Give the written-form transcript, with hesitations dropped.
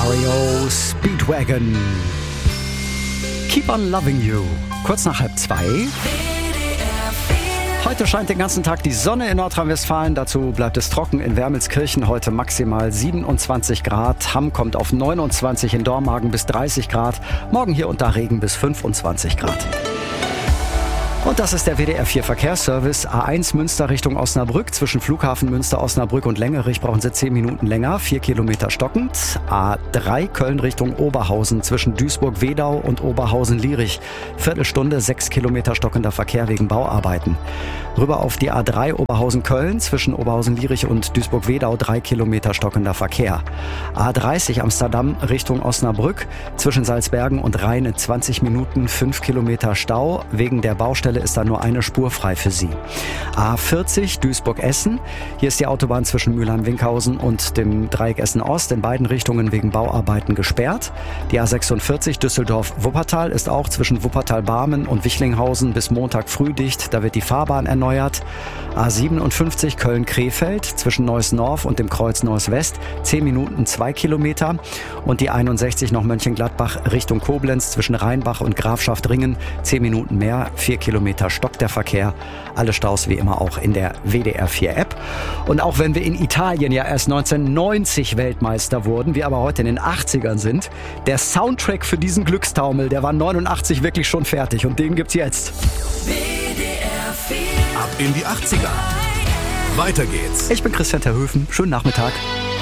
REO Speedwagon. Keep on loving you. Kurz nach 1:30. Heute scheint den ganzen Tag die Sonne in Nordrhein-Westfalen. Dazu bleibt es trocken in Wermelskirchen. Heute maximal 27 Grad. Hamm kommt auf 29, in Dormagen bis 30 Grad. Morgen hier und da Regen bis 25 Grad. Und das ist der WDR 4 Verkehrsservice. A1 Münster Richtung Osnabrück. Zwischen Flughafen Münster, Osnabrück und Längerich brauchen Sie 10 Minuten länger. 4 Kilometer stockend. A3 Köln Richtung Oberhausen. Zwischen Duisburg-Wedau und Oberhausen-Lierich. Viertelstunde, 6 Kilometer stockender Verkehr wegen Bauarbeiten. Rüber auf die A3 Oberhausen-Köln. Zwischen Oberhausen-Lierich und Duisburg-Wedau 3 Kilometer stockender Verkehr. A30 Amsterdam Richtung Osnabrück. Zwischen Salzbergen und Rhein 20 Minuten, 5 Kilometer Stau. Wegen der Baustelle ist da nur eine Spur frei für Sie. A40 Duisburg-Essen. Hier ist die Autobahn zwischen Mülheim-Winkhausen und dem Dreieck Essen-Ost in beiden Richtungen wegen Bauarbeiten gesperrt. Die A46 Düsseldorf-Wuppertal ist auch zwischen Wuppertal-Barmen und Wichlinghausen bis Montag früh dicht. Da wird die Fahrbahn erneuert. A57 Köln-Krefeld zwischen Neuss-Norf und dem Kreuz Neuss-West. 10 Minuten, 2 Kilometer. Und die 61 noch Mönchengladbach Richtung Koblenz zwischen Rheinbach und Grafschaft-Ringen. 10 Minuten mehr, 4 Kilometer stockt der Verkehr. Alle Staus wie immer auch in der WDR 4 App. Und auch wenn wir in Italien ja erst 1990 Weltmeister wurden, wir aber heute in den 80ern sind, der Soundtrack für diesen Glückstaumel, der war 89 wirklich schon fertig und den gibt's jetzt. WDR 4. Ab in die 80er. Weiter geht's. Ich bin Christian Terhöfen. Schönen Nachmittag.